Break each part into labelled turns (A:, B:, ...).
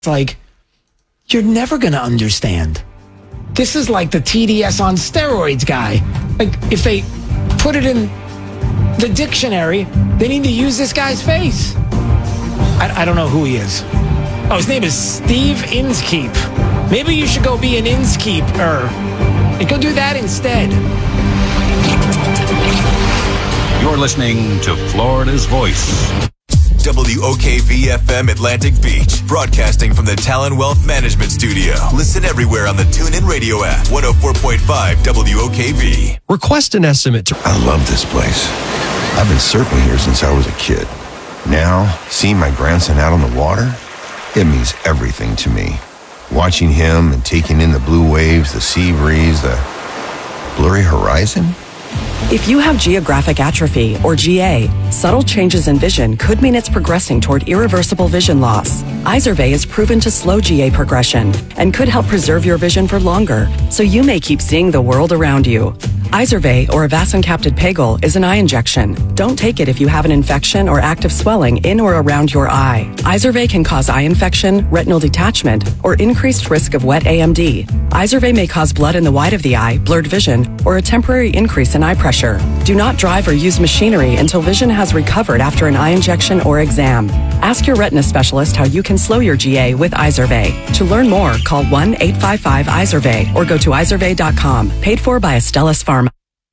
A: It's like, you're never going to understand. This is like the TDS on steroids guy. Like, if they put it in the dictionary, they need to use this guy's face. I don't know who he is. Oh, his name is Steve Inskeep. Maybe you should go be an Inskeeper. And go do that instead.
B: You're listening to Florida's Voice.
C: WOKV-FM Atlantic Beach, broadcasting from the Talon Wealth Management Studio. Listen everywhere on the TuneIn Radio app. 104.5 WOKV.
D: Request an estimate.
E: I love this place. I've been surfing here since I was a kid. Now, seeing my grandson out on the water, it means everything to me. Watching him and taking in the blue waves, the sea breeze, the blurry horizon.
F: If you have geographic atrophy, or GA, subtle changes in vision could mean it's progressing toward irreversible vision loss. Izervay is proven to slow GA progression and could help preserve your vision for longer, so you may keep seeing the world around you. Izervay, or avacincaptad pegol, is an eye injection. Don't take it if you have an infection or active swelling in or around your eye. Izervay can cause eye infection, retinal detachment, or increased risk of wet AMD. Izervay may cause blood in the white of the eye, blurred vision, or a temporary increase in eye pressure. Do not drive or use machinery until vision has recovered after an eye injection or exam. Ask your retina specialist how you can slow your GA with Izervay. To learn more, call 1-855-IZERVAY or go to izervay.com. Paid for by Astellas Pharma.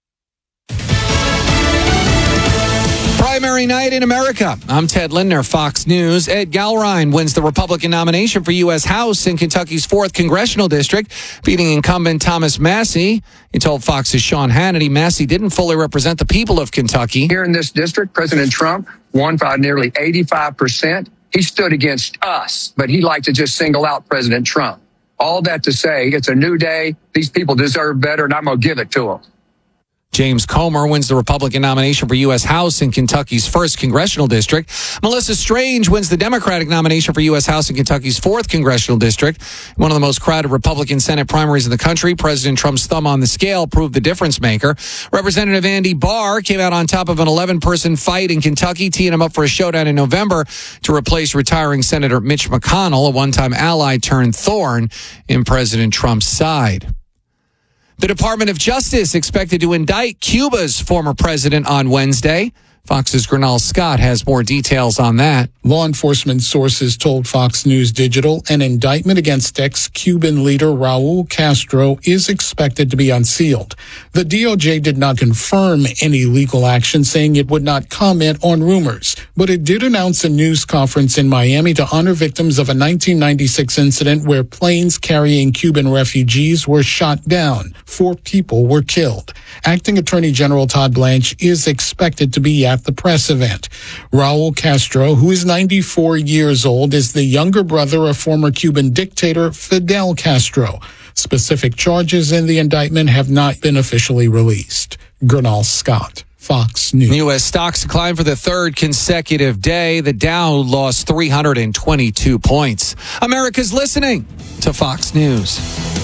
G: Primary night in America. I'm Ted Lindner, Fox News. Ed Galrine wins the Republican nomination for U.S. House in Kentucky's 4th Congressional District, beating incumbent Thomas Massie. He told Fox's Sean Hannity Massie didn't fully represent the people of Kentucky.
H: Here in this district, President Trump won by nearly 85%. He stood against us, but he liked to just single out President Trump. All that to say, it's a new day. These people deserve better, and I'm going to give it to them.
G: James Comer wins the Republican nomination for U.S. House in Kentucky's 1st Congressional District. Melissa Strange wins the Democratic nomination for U.S. House in Kentucky's 4th Congressional District. One of the most crowded Republican Senate primaries in the country, President Trump's thumb on the scale proved the difference maker. Representative Andy Barr came out on top of an 11-person fight in Kentucky, teeing him up for a showdown in November to replace retiring Senator Mitch McConnell, a one-time ally turned thorn in President Trump's side. The Department of Justice expected to indict Cuba's former president on Wednesday. Fox's Gernal Scott has more details on that.
I: Law enforcement sources told Fox News Digital an indictment against ex-Cuban leader Raul Castro is expected to be unsealed. The DOJ did not confirm any legal action, saying it would not comment on rumors, but it did announce a news conference in Miami to honor victims of a 1996 incident where planes carrying Cuban refugees were shot down. 4 people were killed. Acting Attorney General Todd Blanche is expected to be at the press event. Raul Castro, who is 94 years old, is the younger brother of former Cuban dictator Fidel Castro. Specific charges in the indictment have not been officially released. Gernal Scott, Fox News.
G: U.S. stocks declined for the 3rd consecutive day. The Dow lost 322 points. America's listening to Fox News.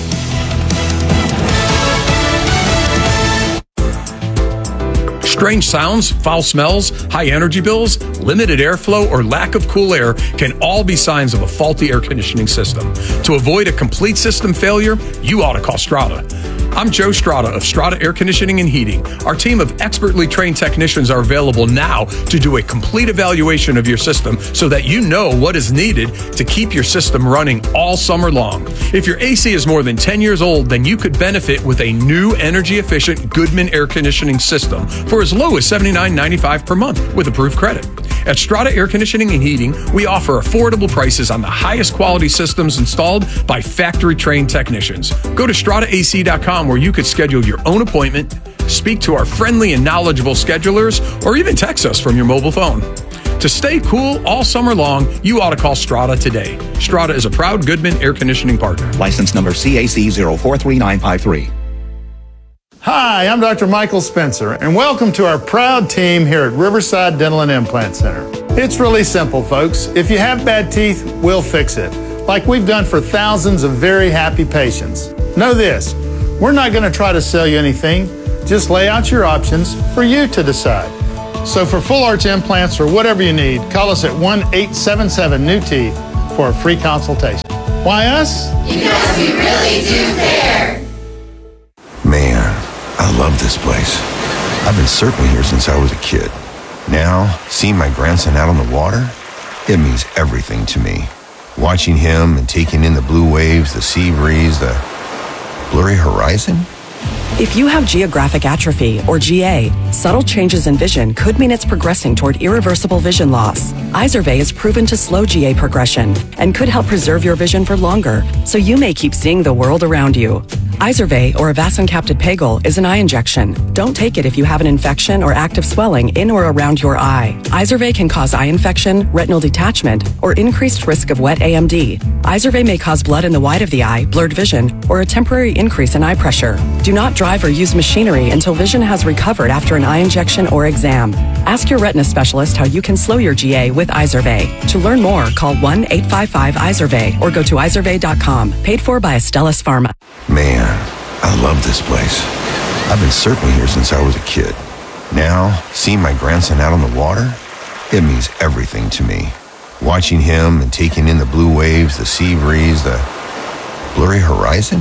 J: Strange sounds, foul smells, high energy bills, limited airflow, or lack of cool air can all be signs of a faulty air conditioning system. To avoid a complete system failure, you ought to call Strata. I'm Joe Strata of Strata Air Conditioning and Heating. Our team of expertly trained technicians are available now to do a complete evaluation of your system so that you know what is needed to keep your system running all summer long. If your AC is more than 10 years old, then you could benefit with a new energy-efficient Goodman air conditioning system for as low as $79.95 per month with approved credit. At Strata Air Conditioning and Heating, we offer affordable prices on the highest quality systems installed by factory-trained technicians. Go to StrataAC.com where you could schedule your own appointment, speak to our friendly and knowledgeable schedulers, or even text us from your mobile phone. To stay cool all summer long, you ought to call Strata today. Strata is a proud Goodman air conditioning partner.
K: License number CAC 043953.
L: Hi, I'm Dr. Michael Spencer, and welcome to our proud team here at Riverside Dental and Implant Center. It's really simple, folks. If you have bad teeth, we'll fix it, like we've done for thousands of very happy patients. Know this, we're not going to try to sell you anything, just lay out your options for you to decide. So for full arch implants or whatever you need, call us at 1-877-NEW-TEETH. for a free consultation. Why us?
D: Because we really do care.
E: Man, I love this place. I've been surfing here since I was a kid. Now, seeing my grandson out on the water, it means everything to me. Watching him and taking in the blue waves, the sea breeze, the blurry horizon.
F: If you have geographic atrophy, or GA, subtle changes in vision could mean it's progressing toward irreversible vision loss. Izervay is proven to slow GA progression and could help preserve your vision for longer, so you may keep seeing the world around you. Izervay, or avacincaptad pegol, is an eye injection. Don't take it if you have an infection or active swelling in or around your eye. Izervay can cause eye infection, retinal detachment, or increased risk of wet AMD. Izervay may cause blood in the white of the eye, blurred vision, or a temporary increase in eye pressure. Do not drive or use machinery until vision has recovered after an eye injection or exam. Ask your retina specialist how you can slow your GA with Izervay. To learn more, call 1-855-IZERVAY or go to izervay.com. Paid for by Astellas Pharma.
E: Man, I love this place. I've been surfing here since I was a kid. Now, seeing my grandson out on the water, it means everything to me. Watching him and taking in the blue waves, the sea breeze, the blurry horizon.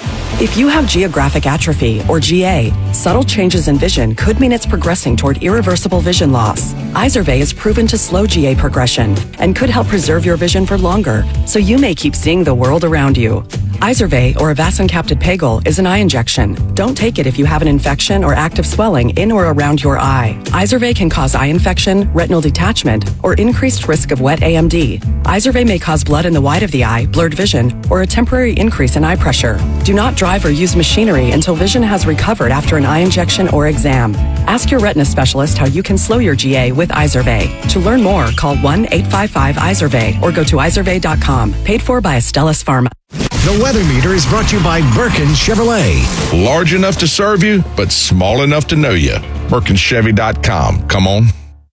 F: If you have geographic atrophy, or GA, subtle changes in vision could mean it's progressing toward irreversible vision loss. Izervay is proven to slow GA progression and could help preserve your vision for longer, so you may keep seeing the world around you. Izervay, or avacincaptad pegol, is an eye injection. Don't take it if you have an infection or active swelling in or around your eye. Izervay can cause eye infection, retinal detachment, or increased risk of wet AMD. Izervay may cause blood in the white of the eye, blurred vision, or a temporary increase in eye pressure. Do not drive or use machinery until vision has recovered after an eye injection or exam. Ask your retina specialist how you can slow your GA with Izervay. To learn more, call 1-855-IZERVAY or go to izervay.com. Paid for by Astellas Pharma.
M: The Weather Meter is brought to you by Birkin Chevrolet.
N: Large enough to serve you, but small enough to know you. BirkinChevy.com. Come on.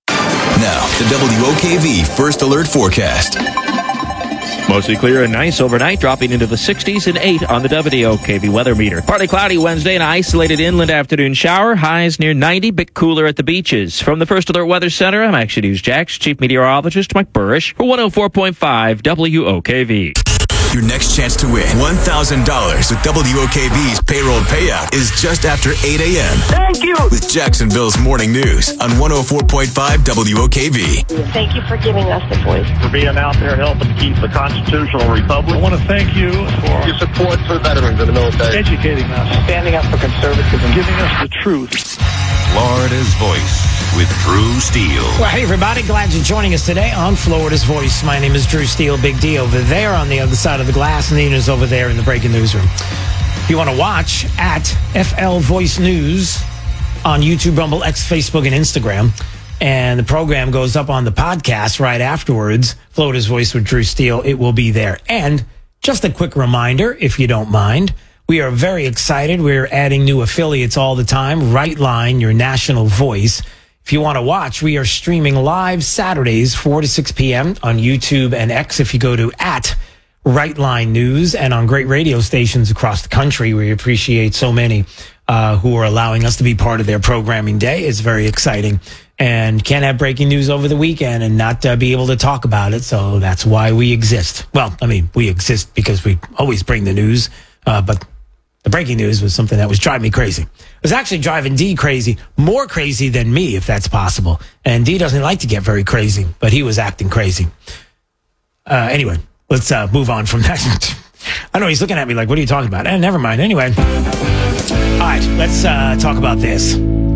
C: Now, the WOKV First Alert Forecast.
O: Mostly clear and nice overnight, dropping into the 60s and 8 on the WOKV weather meter. Partly cloudy Wednesday, an isolated inland afternoon shower. Highs near 90, bit cooler at the beaches. From the First Alert Weather Center, I'm Action News Jax Chief Meteorologist Mike Burrish for 104.5 WOKV.
C: Your next chance to win $1,000 with WOKV's payroll payout is just after 8 a.m.
P: Thank you.
C: With Jacksonville's Morning News on 104.5 WOKV.
P: Thank you for giving us the voice.
Q: For being out there helping keep the constitutional republic. I want to thank you for
R: your support for veterans in the military.
Q: Educating us.
P: Standing up for conservatism.
Q: Giving us the truth.
B: Florida's Voice with Drew Steele.
A: Well, hey, everybody. Glad you're joining us today on Florida's Voice. My name is Drew Steele. Big D over there on the other side of the glass. Nina's over there in the breaking newsroom. If you want to watch at FL Voice News on YouTube, Rumble, X, Facebook, and Instagram, and the program goes up on the podcast right afterwards, Florida's Voice with Drew Steele, it will be there. And just a quick reminder, if you don't mind, we are very excited. We're adding new affiliates all the time. Right Line, your national voice. If you want to watch, we are streaming live Saturdays, 4 to 6 p.m. on YouTube and X. If you go to at Right Line News and on great radio stations across the country, we appreciate so many who are allowing us to be part of their programming day. It's very exciting. And can't have breaking news over the weekend and not be able to talk about it. So that's why we exist. Well, I mean, we exist because we always bring the news, but the breaking news was something that was driving me crazy. It was actually driving D crazy, more crazy than me, if that's possible. And D doesn't like to get very crazy, but he was acting crazy. Anyway, let's move on from that. I know he's looking at me like, what are you talking about? Never mind. Anyway. All right, let's talk about this.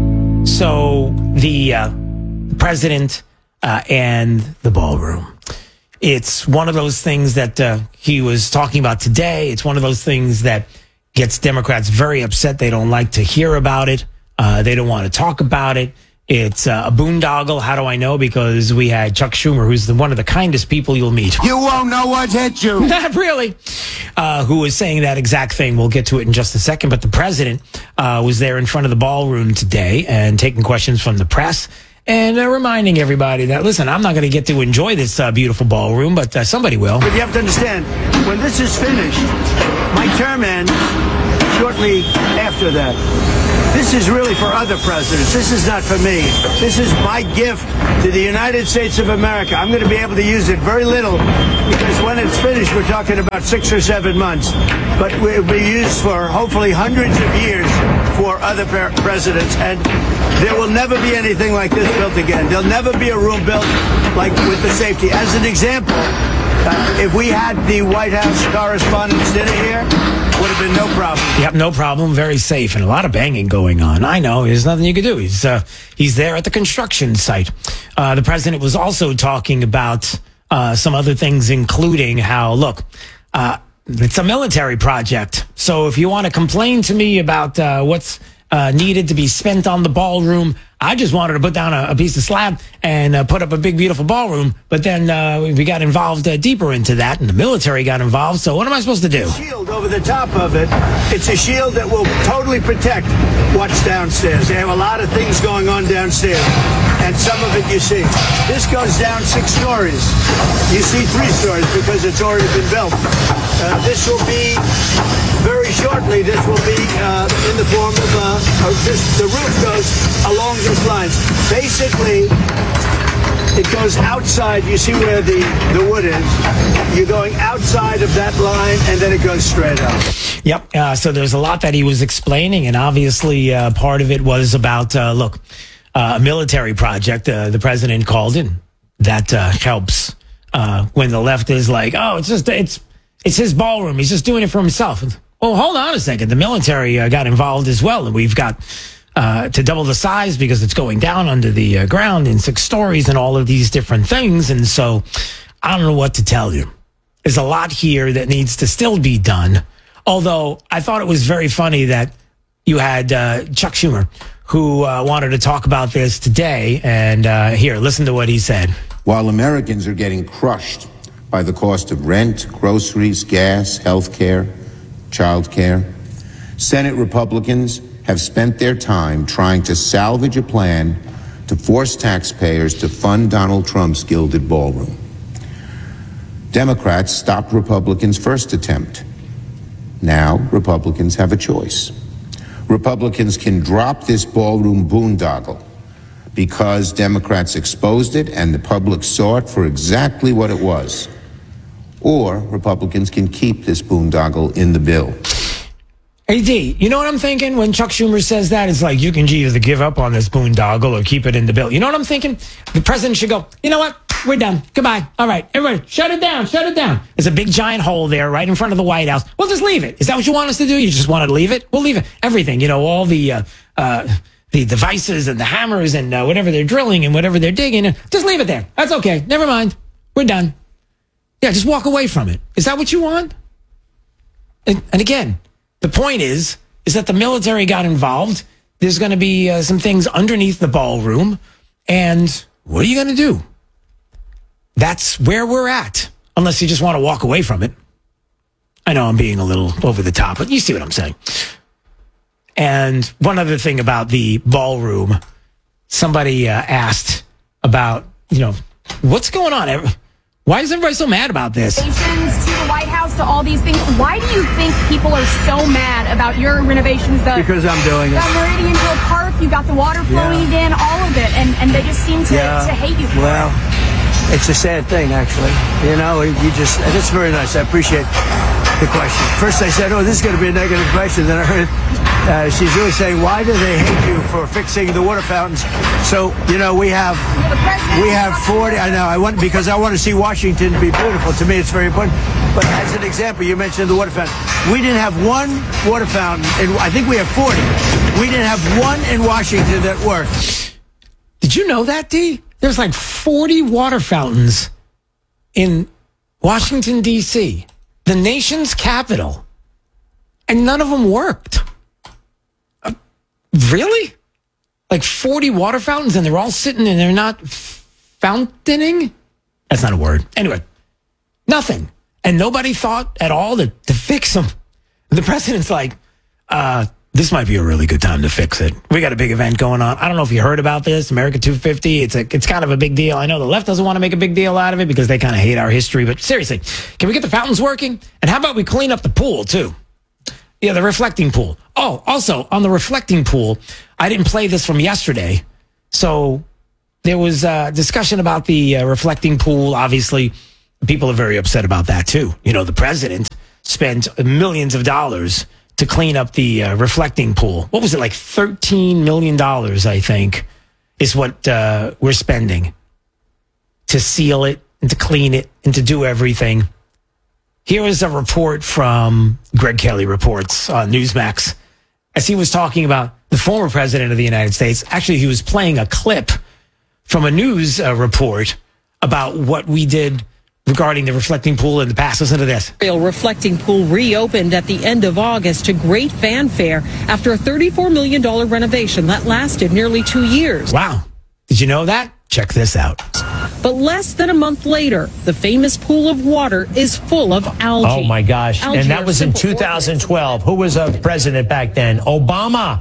A: So the president and the ballroom. It's one of those things that he was talking about today. It's one of those things that gets Democrats very upset. They don't like to hear about it. They don't want to talk about it. It's a boondoggle. How do I know? Because we had Chuck Schumer, who's one of the kindest people you'll meet.
S: You won't know what's hit you.
A: Not really. Who was saying that exact thing. We'll get to it in just a second. But the president was there in front of the ballroom today and taking questions from the press and reminding everybody that, listen, I'm not going to get to enjoy this beautiful ballroom, but somebody will.
S: But you have to understand, when this is finished, my chairman, shortly after that. This is really for other presidents. This is not for me. This is my gift to the United States of America. I'm going to be able to use it very little because when it's finished, we're talking about 6 or 7 months. But it will be used for hopefully hundreds of years for other presidents. And there will never be anything like this built again. There'll never be a room built like with the safety. As an example, if we had the White House Correspondents' Dinner here, would have been no problem.
A: Yep, no problem. Very safe and a lot of banging going on. I know. There's nothing you can do. He's there at the construction site. The president was also talking about some other things, including how, look, it's a military project. So if you want to complain to me about what's needed to be spent on the ballroom, I just wanted to put down a piece of slab and put up a big, beautiful ballroom. But then we got involved deeper into that, and the military got involved. So what am I supposed to do?
S: Shield over the top of it. It's a shield that will totally protect what's downstairs. They have a lot of things going on downstairs, and some of it you see. This goes down 6 stories. You see 3 stories because it's already been built. This will be, very shortly, this will be in the form of the roof goes along these lines. Basically, it goes outside. You see where the wood is. You're going outside of that line, and then it goes straight up.
A: Yep. So there's a lot that he was explaining, and obviously part of it was about, a military project. The president called in. That helps when the left is like, oh, it's his ballroom. He's just doing it for himself. Well, hold on a second. The military got involved as well, and we've got to double the size because it's going down under the ground in 6 stories and all of these different things. And so I don't know what to tell you. There's a lot here that needs to still be done. Although I thought it was very funny that you had Chuck Schumer, who wanted to talk about this today. And here, listen to what he said.
T: While Americans are getting crushed by the cost of rent, groceries, gas, health care, child care, Senate Republicans have spent their time trying to salvage a plan to force taxpayers to fund Donald Trump's gilded ballroom. Democrats stopped Republicans' first attempt. Now Republicans have a choice. Republicans can drop this ballroom boondoggle because Democrats exposed it and the public saw it for exactly what it was. Or Republicans can keep this boondoggle in the bill.
A: AD, you know what I'm thinking when Chuck Schumer says that? It's like, you can either give up on this boondoggle or keep it in the bill. You know what I'm thinking? The president should go, you know what? We're done. Goodbye. All right, everybody, shut it down. Shut it down. There's a big giant hole there right in front of the White House. We'll just leave it. Is that what you want us to do? You just want to leave it? We'll leave it. Everything, all the devices and the hammers and whatever they're drilling and whatever they're digging. Just leave it there. That's okay. Never mind. We're done. Yeah, just walk away from it. Is that what you want? And again, the point is that the military got involved. There's going to be some things underneath the ballroom. And what are you going to do? That's where we're at, unless you just want to walk away from it. I know I'm being a little over the top, but you see what I'm saying. And one other thing about the ballroom, somebody asked about, what's going on? Why is everybody so mad about this?
U: To the White House, to all these things. Why do you think people are so mad about your renovations?
S: Because I'm doing it.
U: The Meridian Hill Park, you got the water flowing again, all of it, and they just seem to hate you for it.
S: It's a sad thing, actually. And it's very nice. I appreciate the question. First I said, this is going to be a negative question. Then I heard she's really saying, why do they hate you for fixing the water fountains? So, we have 40. I know, because I want to see Washington be beautiful. To me, it's very important. But as an example, you mentioned the water fountain. We didn't have one water fountain. I think we have 40. We didn't have one in Washington that worked.
A: Did you know that, D? There's like 40 water fountains in Washington, D.C., the nation's capital, and none of them worked. Really? Like 40 water fountains, and they're all sitting and they're not fountaining? That's not a word. Anyway, nothing. And nobody thought at all to fix them. The president's like, this might be a really good time to fix it. We got a big event going on. I don't know if you heard about this, America 250. It's kind of a big deal. I know the left doesn't want to make a big deal out of it because they kind of hate our history. But seriously, can we get the fountains working? And how about we clean up the pool, too? Yeah, the reflecting pool. Oh, also on the reflecting pool, I didn't play this from yesterday. So there was a discussion about the reflecting pool. Obviously, people are very upset about that too. You know, the president spent millions of dollars to clean up the reflecting pool. What was it, like $13 million, I think, is what we're spending to seal it and to clean it and to do everything. Here is a report from Greg Kelly Reports on Newsmax. As he was talking about the former president of the United States, actually he was playing a clip from a news report about what we did regarding the reflecting pool in the past. Listen to this.
H: The reflecting pool reopened at the end of August to great fanfare after a $34 million renovation that lasted nearly 2 years.
A: Wow. Did you know that? Check this out.
H: But less than a month later, the famous pool of water is full of algae.
V: Oh, my gosh.
H: Algae
V: and that was in 2012. Who was president back then? Obama.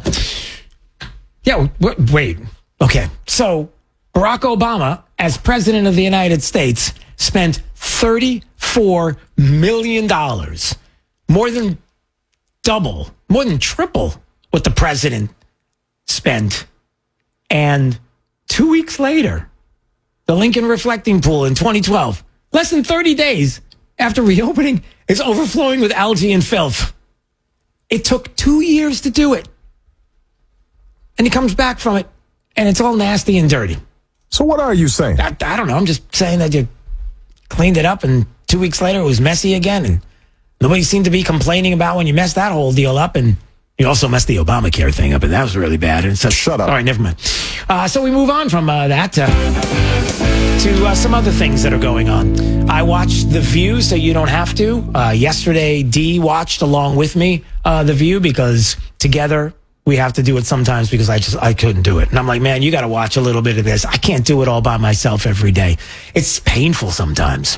A: Yeah, wait. Okay. So Barack Obama, as president of the United States, spent $34 million. More than double, more than triple what the president spent. And 2 weeks later, the Lincoln Reflecting Pool in 2012, less than 30 days after reopening, is overflowing with algae and filth. It took 2 years to do it. And he comes back from it, and it's all nasty and dirty.
W: So what are you saying?
A: I don't know. I'm just saying that you cleaned it up, and 2 weeks later, it was messy again. And nobody seemed to be complaining about when you messed that whole deal up. And you also messed the Obamacare thing up, and that was really bad. And so,
W: shut up.
A: All right, never mind. So we move on from that to some other things that are going on. I watched The View, so you don't have to. Yesterday, Dee watched along with me The View, because together we have to do it sometimes, because I couldn't do it. And I'm like, man, you got to watch a little bit of this. I can't do it all by myself every day. It's painful sometimes.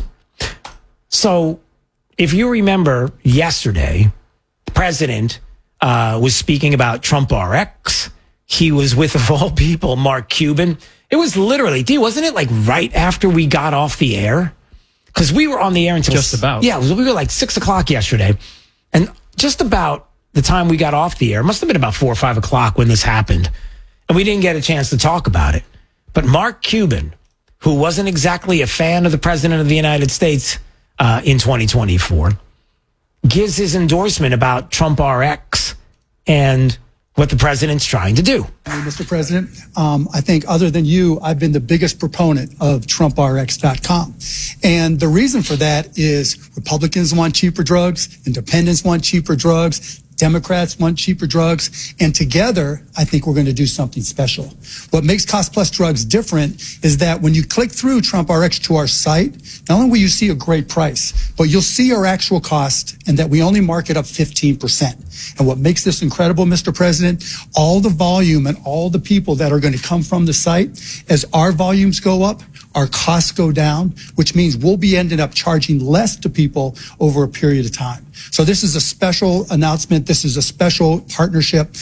A: So if you remember yesterday, the president was speaking about Trump RX. He was with, of all people, Mark Cuban. It was literally, wasn't it like right after we got off the air? Because we were on the air until...
X: Just about.
A: Yeah, we were like 6 o'clock yesterday. And just about the time we got off the air, must have been about 4 or 5 o'clock when this happened. And we didn't get a chance to talk about it. But Mark Cuban, who wasn't exactly a fan of the president of the United States in 2024, gives his endorsement about Trump RX and what the president's trying to do.
Y: Mr. President, I think other than you, I've been the biggest proponent of TrumpRx.com. And the reason for that is Republicans want cheaper drugs, independents want cheaper drugs, Democrats want cheaper drugs, and together, I think we're going to do something special. What makes Cost Plus Drugs different is that when you click through Trump RX to our site, not only will you see a great price, but you'll see our actual cost, and that we only mark it up 15%. And what makes this incredible, Mr. President, all the volume and all the people that are going to come from the site, as our volumes go up, our costs go down, which means we'll be ending up charging less to people over a period of time. So this is a special announcement. This is a special partnership.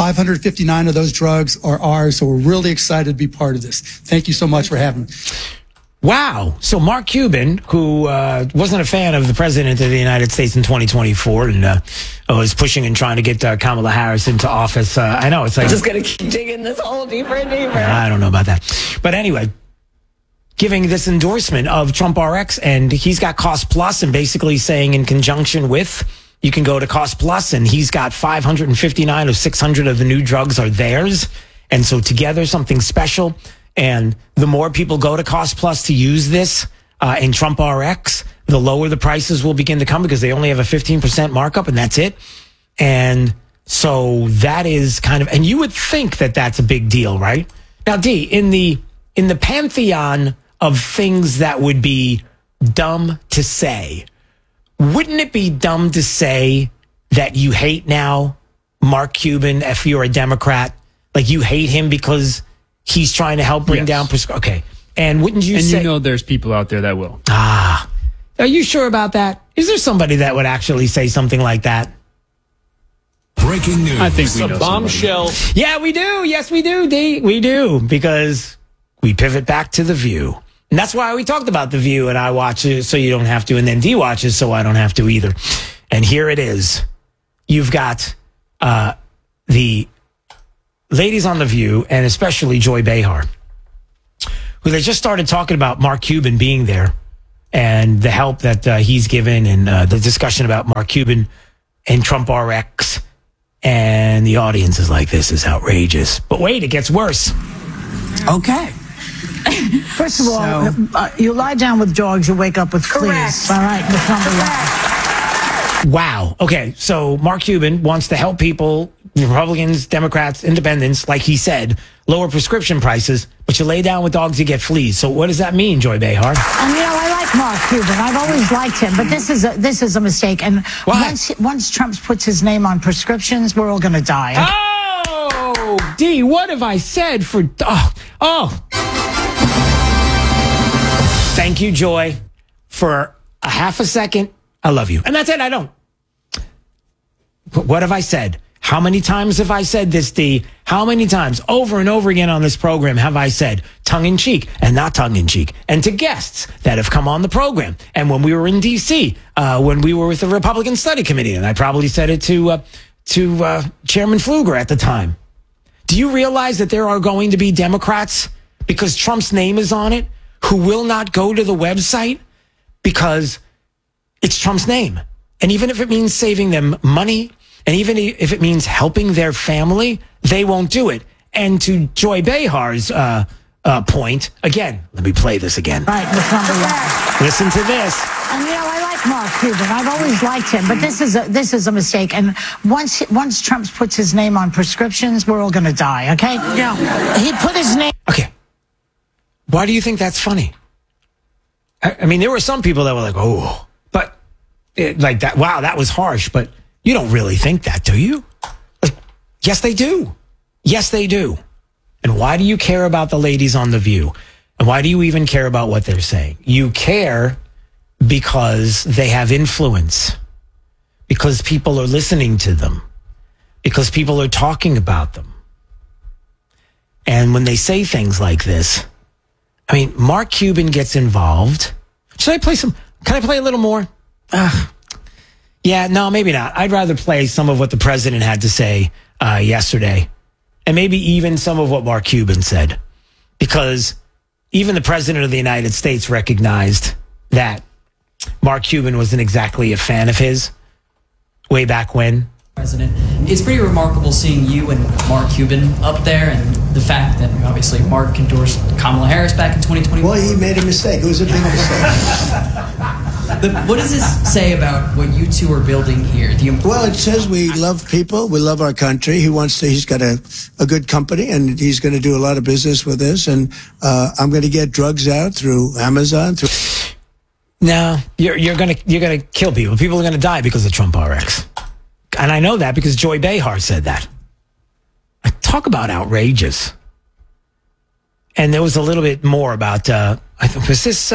Y: 559 of those drugs are ours, so we're really excited to be part of this. Thank you so much for having me.
A: Wow. So Mark Cuban, who wasn't a fan of the president of the United States in 2024 and was pushing and trying to get Kamala Harris into office. I know, it's like...
H: Just going to keep digging this hole deeper and deeper.
A: I don't know about that. But anyway, giving this endorsement of Trump RX, and he's got Cost Plus, and basically saying in conjunction with, you can go to Cost Plus, and he's got 559 of 600 of the new drugs are theirs. And so together, something special. And the more people go to Cost Plus to use this in Trump RX, the lower the prices will begin to come, because they only have a 15% markup, and that's it. And so that is kind of, and you would think that that's a big deal, right? Now, Dee, in the pantheon of things that would be dumb to say, wouldn't it be dumb to say that you hate now Mark Cuban if you're a Democrat? Like, you hate him because he's trying to help bring down okay. And wouldn't you say...
X: And you know there's people out there that will.
A: Are you sure about that? Is there somebody that would actually say something like that?
M: Breaking news.
X: I think we know
A: bombshell. Yeah, we do. Yes, we do, D. We do, because we pivot back to The View. And that's why we talked about The View, and I watch it so you don't have to, and then D watches so I don't have to either. And here it is. you've got the ladies on The View, and especially Joy Behar, who they just started talking about Mark Cuban being there and the help that he's given, and the discussion about Mark Cuban and Trump RX. And the audience is like, this is outrageous. But wait, it gets worse.
G: Okay. First of all, you lie down with dogs, you wake up with fleas. All right, that's number one.
A: Wow. Okay, so Mark Cuban wants to help people, Republicans, Democrats, independents, like he said, lower prescription prices, but you lay down with dogs, you get fleas. So what does that mean, Joy Behar?
G: And I like Mark Cuban. I've always liked him, but this is a mistake. And once Trump puts his name on prescriptions, we're all going to die.
A: Oh, D, what have I said for... Thank you, Joy, for a half a second. I love you. And that's it. I don't. What have I said? How many times have I said this, D? How many times over and over again on this program have I said tongue-in-cheek and not tongue-in-cheek? And to guests that have come on the program. And when we were in D.C., when we were with the Republican Study Committee, and I probably said it to Chairman Pfluger at the time. Do you realize that there are going to be Democrats, because Trump's name is on it, who will not go to the website because it's Trump's name? And even if it means saving them money, and even if it means helping their family, they won't do it. And to Joy Behar's point, again, let me play this again.
G: Right, that's number one.
A: Listen to this.
G: And I like Mark Cuban. I've always liked him, but this is a mistake. And once Trump puts his name on prescriptions, we're all going to die. Okay? Yeah. He put his name.
A: Okay. Why do you think that's funny? I mean, there were some people that were like, oh, but like that. Wow, that was harsh. But you don't really think that, do you? Yes, they do. Yes, they do. And why do you care about the ladies on The View? And why do you even care about what they're saying? You care because they have influence, because people are listening to them, because people are talking about them. And when they say things like this, I mean, Mark Cuban gets involved. Should I play some? Can I play a little more? Yeah, no, maybe not. I'd rather play some of what the president had to say yesterday, and maybe even some of what Mark Cuban said, because even the president of the United States recognized that Mark Cuban wasn't exactly a fan of his way back when.
I: President, it's pretty remarkable seeing you and Mark Cuban up there, and the fact that obviously Mark endorsed Kamala Harris back in 2021.
S: Well, he made a mistake. It was a big mistake.
I: But what does this say about what you two are building here?
S: Well, it says we love people. We love our country. He's got a good company, and he's going to do a lot of business with us. And I'm going to get drugs out through Amazon.
A: No, you're gonna kill people. People are gonna die because of Trump RX. And I know that because Joy Behar said that. I talk about outrageous. And there was a little bit more about, was this,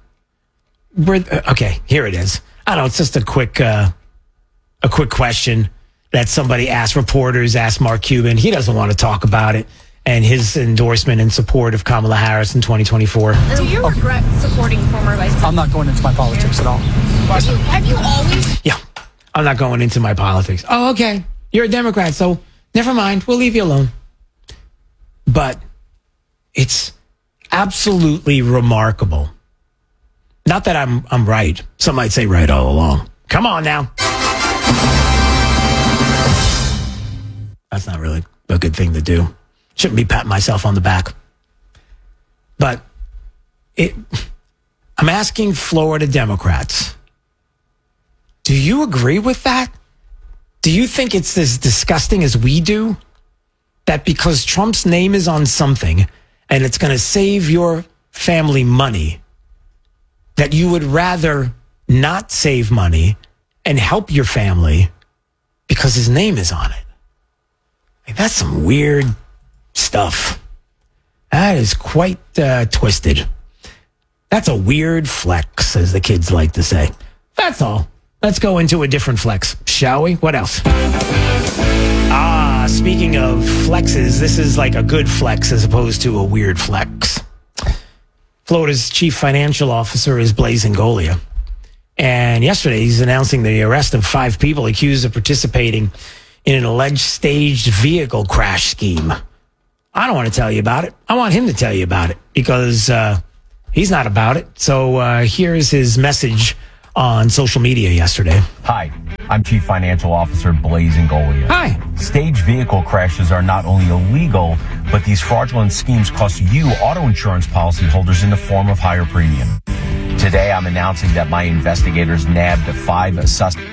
A: okay, here it is. I don't know, it's just a quick question that somebody asked, reporters asked Mark Cuban. He doesn't want to talk about it and his endorsement and support of Kamala Harris in 2024.
U: Do you regret supporting former Vice President?
V: I'm not going into my politics at all.
U: Have you always?
A: Yeah. I'm not going into my politics. Oh, okay. You're a Democrat, so never mind. We'll leave you alone. But it's absolutely remarkable. Not that I'm right. Some might say right all along. Come on now. That's not really a good thing to do. Shouldn't be patting myself on the back. But I'm asking Florida Democrats, do you agree with that? Do you think it's as disgusting as we do? That because Trump's name is on something and it's going to save your family money, that you would rather not save money and help your family because his name is on it? Like, that's some weird stuff. That is quite twisted. That's a weird flex, as the kids like to say. That's all. Let's go into a different flex, shall we? What else? Speaking of flexes, this is like a good flex as opposed to a weird flex. Florida's chief financial officer is Blaise Ingoglia. And yesterday, he's announcing the arrest of 5 people accused of participating in an alleged staged vehicle crash scheme. I don't want to tell you about it. I want him to tell you about it because he's not about it. So here's his message on social media yesterday.
D: Hi, I'm Chief Financial Officer Blaise Ingoglia.
A: Hi.
D: Staged vehicle crashes are not only illegal, but these fraudulent schemes cost you auto insurance policyholders in the form of higher premium. Today, I'm announcing that my investigators nabbed 5 suspects.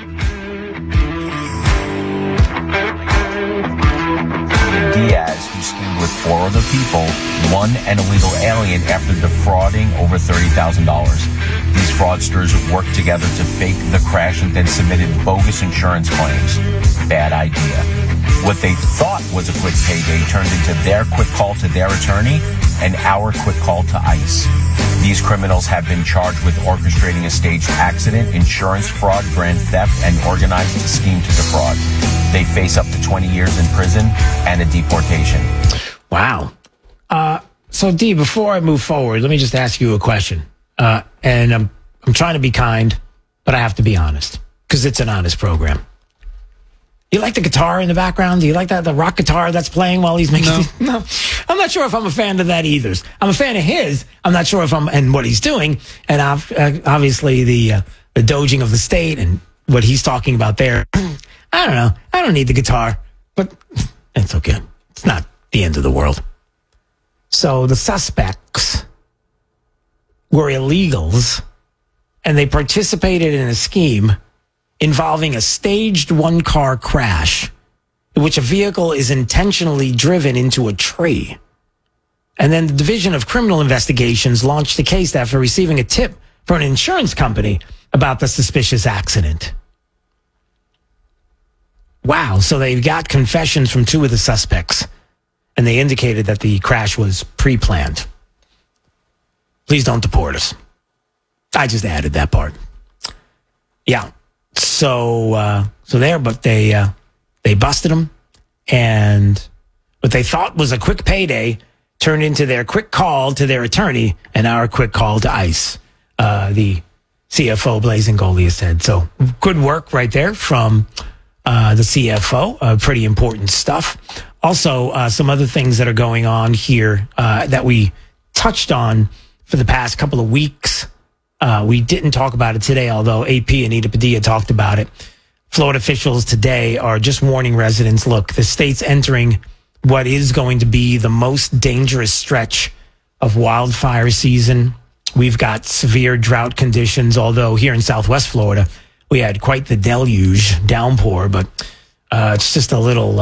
D: Diaz, who schemed with 4 other people, 1 an illegal alien after defrauding over $30,000. These fraudsters worked together to fake the crash and then submitted bogus insurance claims. Bad idea. What they thought was a quick payday turned into their quick call to their attorney and our quick call to ICE. These criminals have been charged with orchestrating a staged accident, insurance fraud, grand theft, and organized a scheme to defraud. They face up to 20 years in prison and a deportation.
A: Wow. So, D, before I move forward, let me just ask you a question. And I'm trying to be kind, but I have to be honest because it's an honest program. You like the guitar in the background? Do you like the rock guitar that's playing while he's making? No. I'm not sure if I'm a fan of that either. I'm a fan of his. I'm not sure if and what he's doing, and obviously the doging of the state and what he's talking about there. I don't know. I don't need the guitar, but it's okay. It's not the end of the world. So the suspects were illegals, and they participated in a scheme involving a staged 1-car crash in which a vehicle is intentionally driven into a tree. And then the Division of Criminal Investigations launched a case after receiving a tip from an insurance company about the suspicious accident. Wow. So they got confessions from 2 of the suspects, and they indicated that the crash was pre-planned. Please don't deport us. I just added that part. Yeah. So they busted them, and what they thought was a quick payday turned into their quick call to their attorney and our quick call to ICE. The CFO, Blaise Ingoglia, said. So good work right there from the CFO. Pretty important stuff. Also, some other things that are going on here that we touched on for the past couple of weeks. We didn't talk about it today, although AP Anita Padilla talked about it. Florida officials today are just warning residents, look, the state's entering what is going to be the most dangerous stretch of wildfire season. We've got severe drought conditions, although here in Southwest Florida, we had quite the deluge downpour, but it's just a little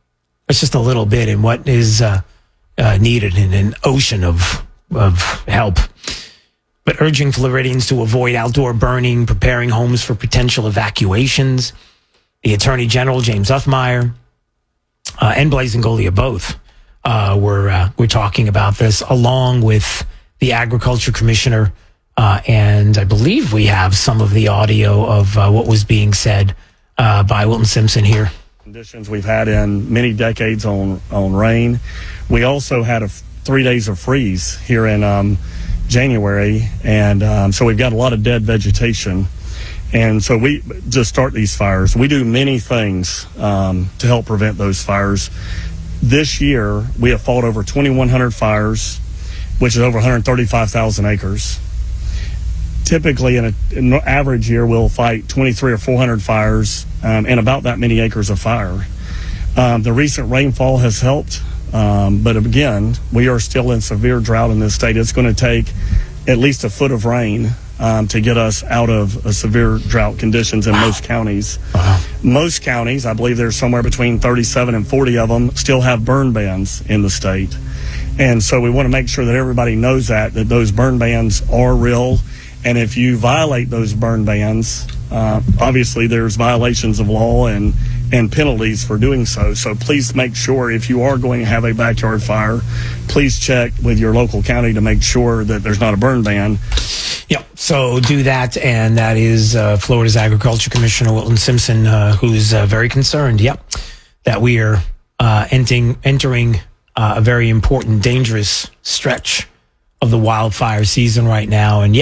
A: bit in what is needed in an ocean of help. But urging Floridians to avoid outdoor burning, preparing homes for potential evacuations. The Attorney General, James Uthmeyer, and Blaise Ingoglia both were talking about this, along with the Agriculture Commissioner. And I believe we have some of the audio of what was being said by Wilton Simpson here.
Q: Conditions we've had in many decades on rain. We also had 3 days of freeze here in January, and so we've got a lot of dead vegetation. And so we just start these fires. We do many things to help prevent those fires. This year, we have fought over 2,100 fires, which is over 135,000 acres. Typically, in an average year, we'll fight 23 or 400 fires and about that many acres of fire. The recent rainfall has helped. But again, we are still in severe drought in this state. It's going to take at least a foot of rain to get us out of severe drought conditions in most counties. Most counties, I believe there's somewhere between 37 and 40 of them, still have burn bans in the state. And so we want to make sure that everybody knows that those burn bans are real. And if you violate those burn bans, obviously there's violations of law and penalties for doing so. So please make sure if you are going to have a backyard fire, please check with your local county to make sure that there's not a burn ban.
A: Yep. So do that. And that is Florida's Agriculture Commissioner, Wilton Simpson, who's very concerned, that we are entering a very important, dangerous stretch of the wildfire season right now. And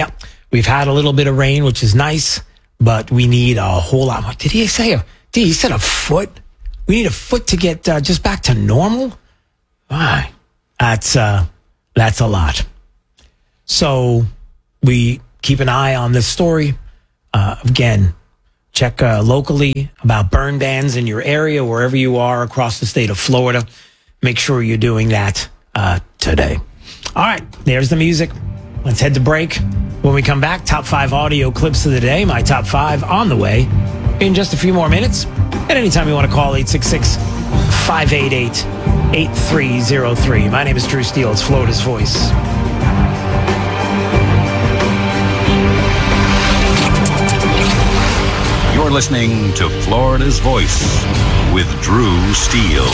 A: We've had a little bit of rain, which is nice, but we need a whole lot more. Did he say? He said a foot. We need a foot to get just back to normal. Why? That's a lot. So we keep an eye on this story. Again, check locally about burn bans in your area, wherever you are across the state of Florida. Make sure you're doing that today. All right, there's the music. Let's head to break. When we come back, top 5 audio clips of the day. My top 5 on the way in just a few more minutes. And anytime you want to call, 866-588-8303. My name is Drew Steele. It's Florida's Voice.
B: You're listening to Florida's Voice with Drew Steele.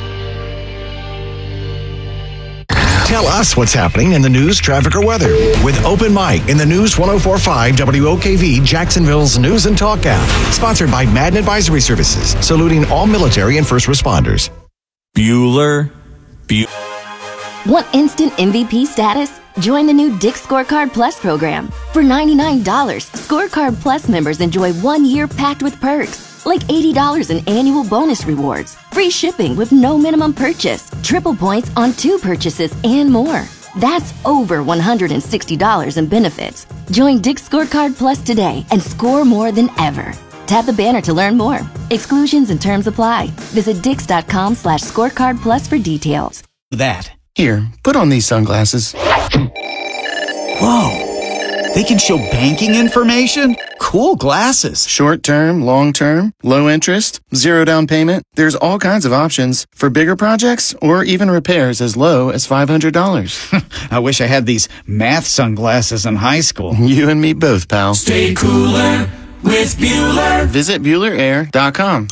M: Tell us what's happening in the news, traffic, or weather with Open Mic in the News 104.5 WOKV, Jacksonville's news and talk app. Sponsored by Madden Advisory Services, saluting all military and first responders.
E: Bueller. Want instant MVP status? Join the new Dick's Scorecard Plus program. For $99, Scorecard Plus members enjoy 1 year packed with perks, like $80 in annual bonus rewards, free shipping with no minimum purchase, triple points on 2 purchases, and more. That's over $160 in benefits. Join Dick's Scorecard Plus today and score more than ever. Tap the banner to learn more. Exclusions and terms apply. Visit Dix.com/scorecard plus for details.
J: That. Here, put on these sunglasses. Whoa. They can show banking information? Cool glasses. Short term, long term, low interest, 0 down payment. There's all kinds of options for bigger projects or even repairs as low as $500.
K: I wish I had these math sunglasses in high school.
J: You and me both, pal.
K: Stay cooler with Bueller.
J: Visit BuellerAir.com.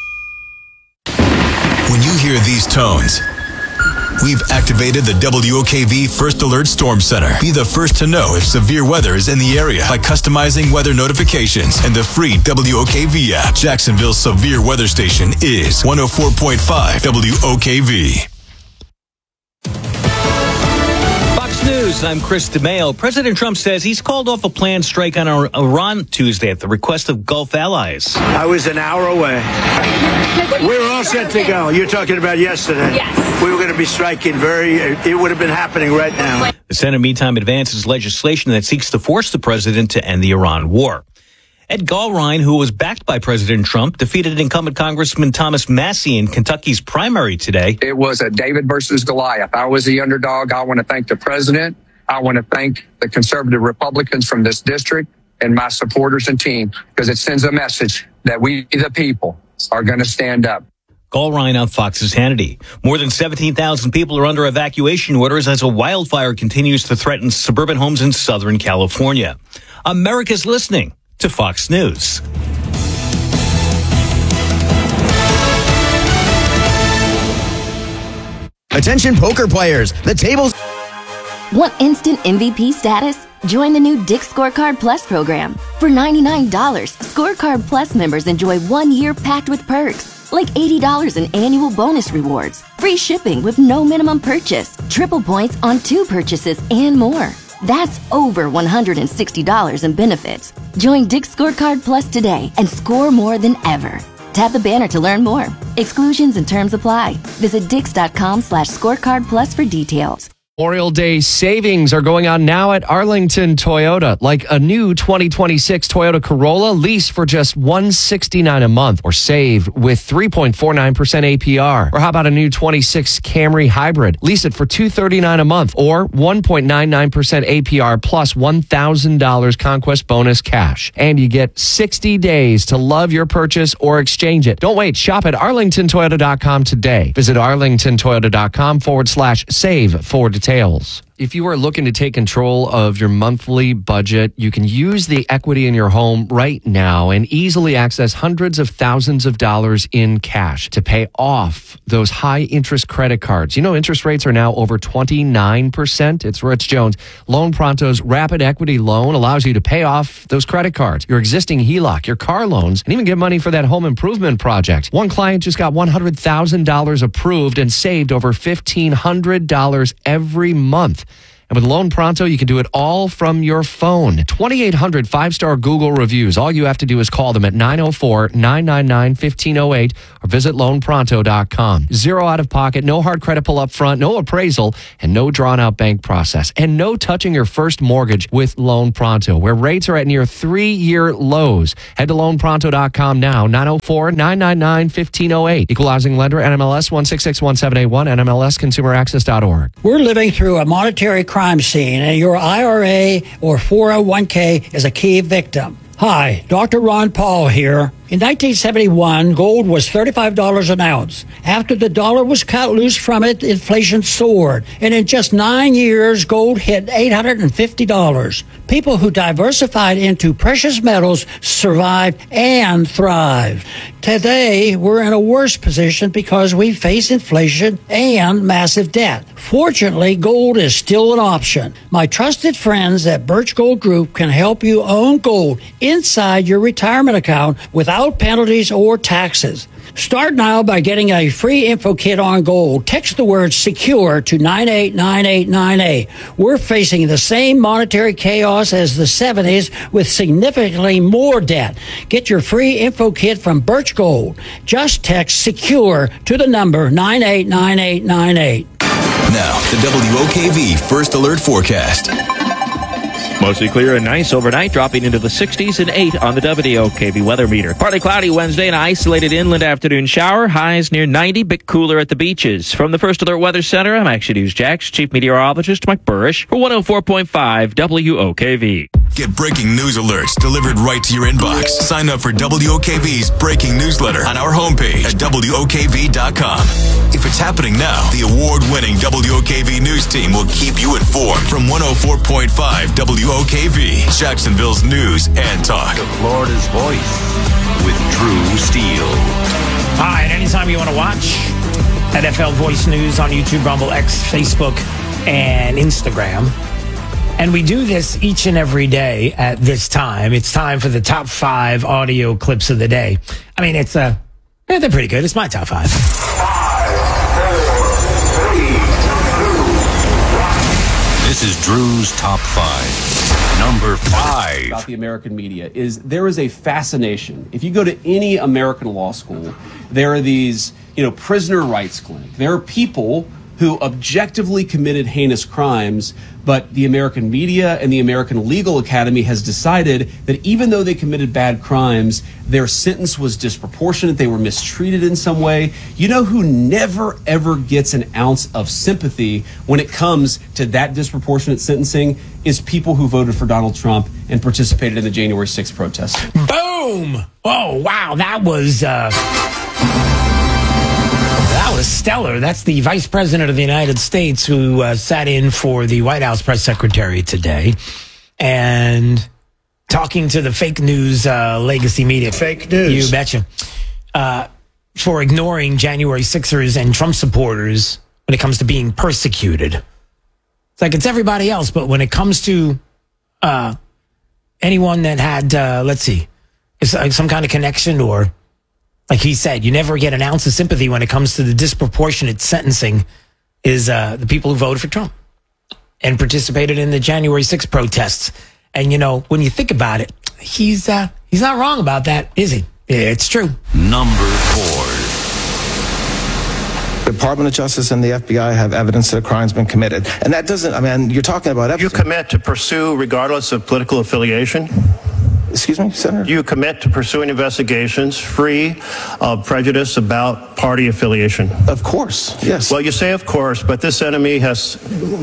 C: When you hear these tones, we've activated the WOKV First Alert Storm Center. Be the first to know if severe weather is in the area by customizing weather notifications and the free WOKV app. Jacksonville's severe weather station is 104.5 WOKV.
L: News. I'm Chris DeMaio. President Trump says he's called off a planned strike on Iran Tuesday at the request of Gulf allies.
S: I was an hour away. We were all set to go. You're talking about yesterday.
U: Yes.
S: We were going to be striking it would have been happening right now.
L: The Senate, meantime, advances legislation that seeks to force the president to end the Iran war. Ed Gallrein, who was backed by President Trump, defeated incumbent Congressman Thomas Massie in Kentucky's primary today.
W: It was a David versus Goliath. I was the underdog. I want to thank the president. I want to thank the conservative Republicans from this district and my supporters and team, because it sends a message that we, the people, are going to stand up.
L: Gallrein on Fox's Hannity. More than 17,000 people are under evacuation orders as a wildfire continues to threaten suburban homes in Southern California. America's listening to Fox News.
J: Attention poker players, the tables...
E: Want instant MVP status? Join the new Dick's Scorecard Plus program. For $99, Scorecard Plus members enjoy 1 year packed with perks, like $80 in annual bonus rewards, free shipping with no minimum purchase, triple points on 2 purchases, and more. That's over $160 in benefits. Join Dick's Scorecard Plus today and score more than ever. Tap the banner to learn more. Exclusions and terms apply. Visit Dix.com/scorecard plus for details.
Z: Memorial Day savings are going on now at Arlington Toyota, like a new 2026 Toyota Corolla lease for just $169 a month, or save with 3.49% APR. Or how about a new 26 Camry Hybrid? Lease it for $239 a month, or 1.99% APR plus $1,000 conquest bonus cash. And you get 60 days to love your purchase or exchange it. Don't wait. Shop at arlingtontoyota.com today. Visit arlingtontoyota.com/save for details. If you are looking to take control of your monthly budget, you can use the equity in your home right now and easily access hundreds of thousands of dollars in cash to pay off those high interest credit cards. You know, interest rates are now over 29%. It's Rich Jones. Loan Pronto's Rapid Equity Loan allows you to pay off those credit cards, your existing HELOC, your car loans, and even get money for that home improvement project. One client just got $100,000 approved and saved over $1,500 every month. And with Loan Pronto, you can do it all from your phone. 2,800 5-star Google reviews. All you have to do is call them at 904-999-1508 or visit loanpronto.com. Zero out of pocket, no hard credit pull up front, no appraisal, and no drawn out bank process. And no touching your first mortgage with Loan Pronto, where rates are at near 3-year lows. Head to loanpronto.com now, 904-999-1508. Equalizing lender, NMLS 1661781, NMLSconsumeraccess.org.
F: We're living through a monetary crime scene, and your IRA or 401k is a key victim. Hi, Dr. Ron Paul here. In 1971, gold was $35 an ounce. After the dollar was cut loose from it, inflation soared. And in just 9 years, gold hit $850. People who diversified into precious metals survived and thrived. Today, we're in a worse position because we face inflation and massive debt. Fortunately, gold is still an option. My trusted friends at Birch Gold Group can help you own gold inside your retirement account without penalties or taxes. Start now by getting a free info kit on gold. Text the word SECURE to 989898. We're facing the same monetary chaos as the 70s with significantly more debt. Get your free info kit from Birch Gold. Just text SECURE to the number 989898.
C: Now, the WOKV First Alert Forecast.
N: Mostly clear and nice overnight, dropping into the 60s and 8 on the WOKV weather meter. Partly cloudy Wednesday, an isolated inland afternoon shower. Highs near 90, bit cooler at the beaches. From the First Alert Weather Center, I'm Action News Jax, Chief Meteorologist Mike Burrish for 104.5 WOKV.
C: Get breaking news alerts delivered right to your inbox. Sign up for WOKV's breaking newsletter on our homepage at WOKV.com. If it's happening now, the award-winning WOKV news team will keep you informed from 104.5 WOKV, Jacksonville's news and talk.
B: Florida's voice with Drew Steele.
A: Hi, and anytime you want to watch NFL Voice News on YouTube, Rumble, X, Facebook, and Instagram. And we do this each and every day at this time. It's time for the top 5 audio clips of the day. I mean, they're pretty good. It's my top 5.
B: 5, 4, 3, 2, 1. This is Drew's top 5. Number 5.
O: About the American media is there is a fascination. If you go to any American law school, there are these, prisoner rights clinic. There are people who objectively committed heinous crimes, but the American media and the American Legal Academy has decided that even though they committed bad crimes, their sentence was disproportionate, they were mistreated in some way. You know who never, ever gets an ounce of sympathy when it comes to that disproportionate sentencing is people who voted for Donald Trump and participated in the January 6th protests.
A: Boom! Oh, wow, that was stellar. That's the Vice President of the United States who sat in for the White House press secretary today and talking to the fake news legacy media.
S: Fake news.
A: You betcha. For ignoring January 6ers and Trump supporters when it comes to being persecuted. It's like it's everybody else, but when it comes to anyone that had, some kind of connection or, like he said, you never get an ounce of sympathy when it comes to the disproportionate sentencing is the people who voted for Trump and participated in the January 6th protests. And, when you think about it, he's not wrong about that, is he? It's true.
B: Number 4.
P: The Department of Justice and the FBI have evidence that a crime's been committed. And that doesn't, you're talking about evidence.
R: You commit to pursue regardless of political affiliation?
P: Excuse me, Senator?
R: Do you commit to pursuing investigations free of prejudice about party affiliation?
P: Of course, yes.
R: Well, you say of course, but this president has